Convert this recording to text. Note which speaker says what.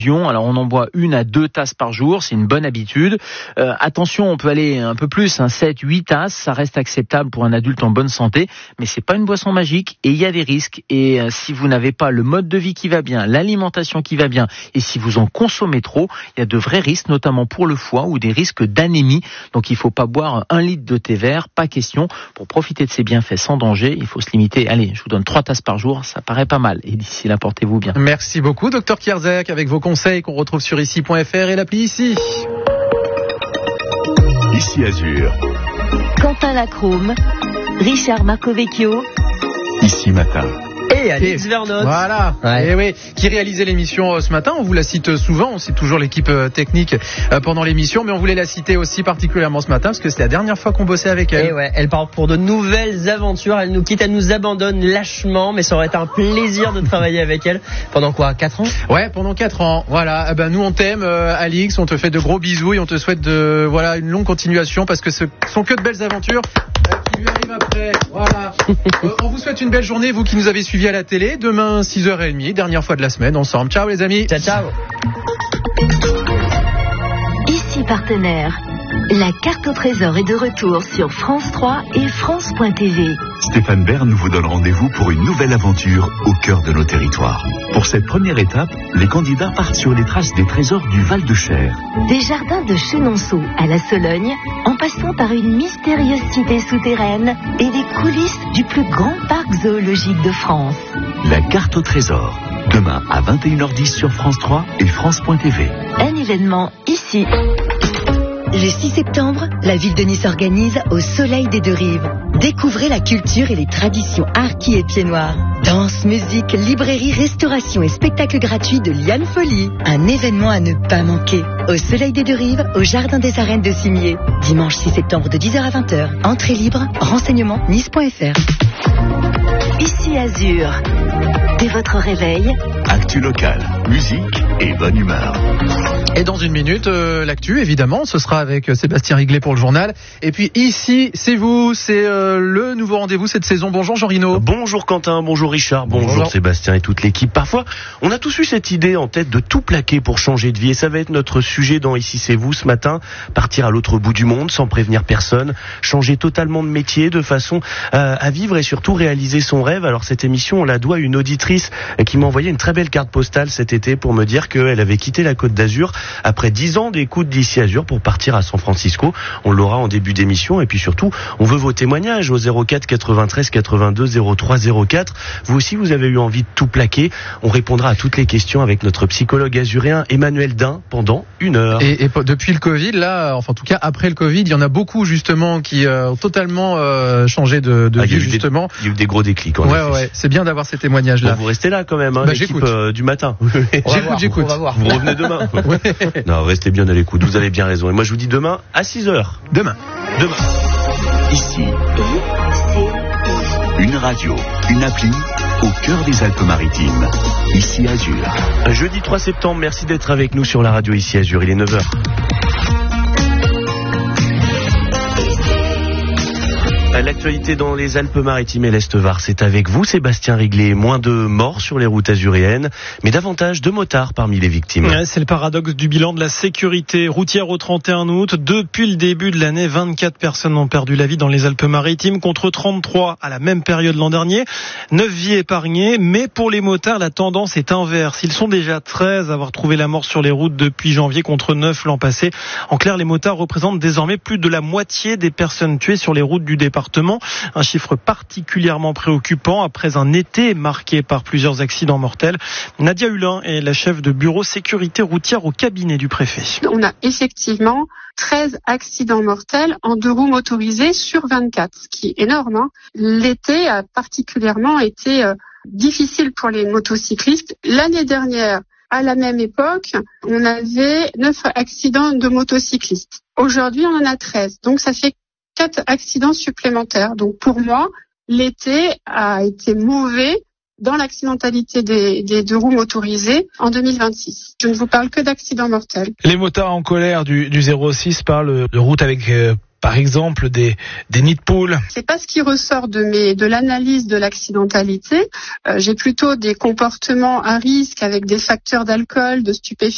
Speaker 1: Alors on en boit 1 à 2 tasses par jour, c'est une bonne habitude. Attention, on peut aller un peu plus, 7, 8 tasses, ça reste acceptable pour un adulte en bonne santé, mais c'est pas une boisson magique et il y a des risques. Et si vous n'avez pas le mode de vie qui va bien, l'alimentation qui va bien, et si vous en consommez trop, il y a de vrais risques, notamment pour le foie ou des risques d'anémie. Donc il faut pas boire 1 litre de thé vert, pas question. Pour profiter de ces bienfaits sans danger, il faut se limiter. Allez, je vous donne 3 tasses par jour, ça paraît pas mal. Et d'ici là, portez-vous bien.
Speaker 2: Merci beaucoup, Dr Kierzek, avec vos conseils qu'on retrouve sur ici.fr et l'appli Ici.
Speaker 3: Ici Azur.
Speaker 4: Quentin Lacrome, Richard Marcovecchio.
Speaker 3: Ici Matin.
Speaker 5: Et Alix Vernotte.
Speaker 2: Voilà. Ouais. Et oui, qui réalisait l'émission ce matin. On vous la cite souvent. On cite toujours l'équipe technique pendant l'émission, mais on voulait la citer aussi particulièrement ce matin parce que c'est la dernière fois qu'on bossait avec elle.
Speaker 5: Et ouais, elle part pour de nouvelles aventures. Elle nous quitte, elle nous abandonne lâchement, mais ça aurait été un plaisir de travailler avec elle. Pendant quoi, 4 ans?
Speaker 2: Ouais, pendant 4 ans. Voilà. Nous on t'aime, Alix. On te fait de gros bisous et on te souhaite une longue continuation parce que ce sont que de belles aventures. Qui lui arrive après. Voilà. On vous souhaite une belle journée, vous qui nous avez suivis à la télé. Demain, 6h30, dernière fois de la semaine, ensemble. Ciao les amis.
Speaker 5: Ciao, ciao.
Speaker 4: Ici partenaire. La carte au trésor est de retour sur France 3 et France.tv.
Speaker 3: Stéphane Bern vous donne rendez-vous pour une nouvelle aventure au cœur de nos territoires. Pour cette première étape, les candidats partent sur les traces des trésors du Val-de-Cher.
Speaker 4: Des jardins de Chenonceau à la Sologne, en passant par une mystérieuse cité souterraine et des coulisses du plus grand parc zoologique de France.
Speaker 3: La carte au trésor, demain à 21h10 sur France 3 et France.tv.
Speaker 4: Un événement ici. Le 6 septembre, la ville de Nice organise Au Soleil des Deux Rives. Découvrez la culture et les traditions harkis et pieds noirs. Danse, musique, librairie, restauration et spectacle gratuit de Liane Folie. Un événement à ne pas manquer. Au Soleil des Deux Rives, au Jardin des Arènes de Cimier. Dimanche 6 septembre de 10h à 20h. Entrée libre, renseignements nice.fr. Ici Azur. Dès votre réveil,
Speaker 3: Actu locale, musique et bonne humeur.
Speaker 2: Et dans une minute, l'actu, évidemment, ce sera avec Sébastien Riglet pour le journal. Et puis ici, c'est vous, c'est le nouveau rendez-vous cette saison. Bonjour Jean Rino.
Speaker 6: Bonjour Quentin, bonjour Richard, bonjour Sébastien et toute l'équipe. Parfois, on a tous eu cette idée en tête de tout plaquer pour changer de vie. Et ça va être notre sujet dans Ici c'est vous ce matin. Partir à l'autre bout du monde sans prévenir personne. Changer totalement de métier de façon à vivre et surtout réaliser son rêve. Alors cette émission, on la doit à une auditrice qui m'a envoyé une très belle carte postale cet été pour me dire qu'elle avait quitté la Côte d'Azur après 10 ans d'écoute d'Ici Azur pour partir à San Francisco. On l'aura en début d'émission et puis surtout, on veut vos témoignages au 04 93 82 03 04. Vous aussi, vous avez eu envie de tout plaquer. On répondra à toutes les questions avec notre psychologue azuréen Emmanuel Dain pendant 1 heure.
Speaker 2: Et depuis le Covid, là, enfin en tout cas après le Covid, il y en a beaucoup justement qui ont totalement changé de vie justement.
Speaker 6: Il y a eu des gros déclics.
Speaker 2: Ouais, c'est bien d'avoir ces témoignages-là.
Speaker 6: Bon, vous restez là quand même, l'équipe du matin.
Speaker 2: J'écoute.
Speaker 5: On va voir.
Speaker 6: Vous revenez demain. Non, restez bien à l'écoute, vous avez bien raison. Et moi je vous dis demain à 6h.
Speaker 2: Demain.
Speaker 3: Ici, une radio, une appli au cœur des Alpes-Maritimes. Ici Azur.
Speaker 6: Jeudi 3 septembre, merci d'être avec nous sur la radio Ici Azur, il est 9h. L'actualité dans les Alpes-Maritimes et l'Est-Var, c'est avec vous Sébastien Riglet. Moins de morts sur les routes azuréennes, mais davantage de motards parmi les victimes.
Speaker 7: Ouais, c'est le paradoxe du bilan de la sécurité routière au 31 août. Depuis le début de l'année, 24 personnes ont perdu la vie dans les Alpes-Maritimes contre 33 à la même période l'an dernier. 9 vies épargnées, mais pour les motards, la tendance est inverse. Ils sont déjà 13 à avoir trouvé la mort sur les routes depuis janvier contre 9 l'an passé. En clair, les motards représentent désormais plus de la moitié des personnes tuées sur les routes du département. Un chiffre particulièrement préoccupant après un été marqué par plusieurs accidents mortels. Nadia Hulin est la chef de bureau sécurité routière au cabinet du préfet.
Speaker 8: On a effectivement 13 accidents mortels en 2 roues motorisées sur 24, ce qui est énorme. L'été a particulièrement été difficile pour les motocyclistes. L'année dernière, à la même époque, on avait 9 accidents de motocyclistes. Aujourd'hui, on en a 13. Donc ça fait 4 accidents supplémentaires. Donc pour moi, l'été a été mauvais dans l'accidentalité des 2 roues motorisées en 2026. Je ne vous parle que d'accidents mortels.
Speaker 9: Les motards en colère du 06 parlent de routes avec par exemple des nids de poules.
Speaker 8: C'est pas ce qui ressort de l'analyse de l'accidentalité. J'ai plutôt des comportements à risque avec des facteurs d'alcool, de stupéfiants